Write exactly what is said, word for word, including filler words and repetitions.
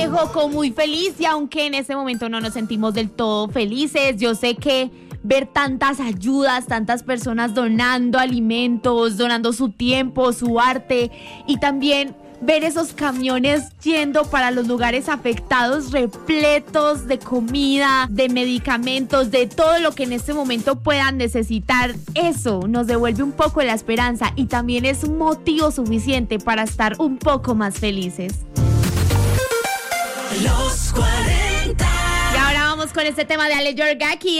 dejó muy feliz y aunque en ese momento no nos sentimos del todo felices, yo sé que ver tantas ayudas, tantas personas donando alimentos, donando su tiempo, su arte y también ver esos camiones yendo para los lugares afectados repletos de comida, de medicamentos, de todo lo que en este momento puedan necesitar, eso nos devuelve un poco la esperanza y también es un motivo suficiente para estar un poco más felices. Los cuarenta. Y ahora vamos con este tema de Ale Yorgaki.